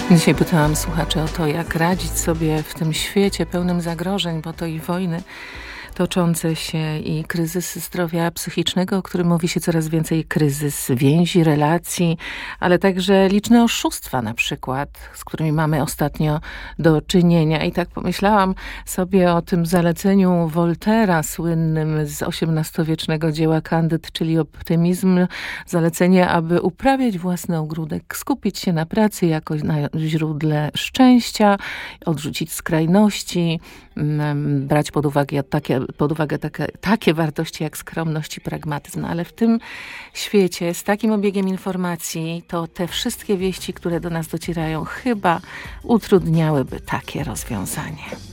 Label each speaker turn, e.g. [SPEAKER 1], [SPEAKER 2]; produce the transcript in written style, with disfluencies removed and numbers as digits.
[SPEAKER 1] Dzisiaj pytałam słuchaczy o to, jak radzić sobie w tym świecie pełnym zagrożeń, bo to i wojny toczące się i kryzys zdrowia psychicznego, o którym mówi się coraz więcej, kryzys więzi, relacji, ale także liczne oszustwa na przykład, z którymi mamy ostatnio do czynienia. I tak pomyślałam sobie o tym zaleceniu Voltaire'a, słynnym z XVIII-wiecznego dzieła Candide, czyli optymizm, zalecenie, aby uprawiać własny ogródek, skupić się na pracy jako na źródle szczęścia, odrzucić skrajności, brać pod uwagę takie wartości jak skromność i pragmatyzm. No, ale w tym świecie z takim obiegiem informacji to te wszystkie wieści, które do nas docierają, chyba utrudniałyby takie rozwiązanie.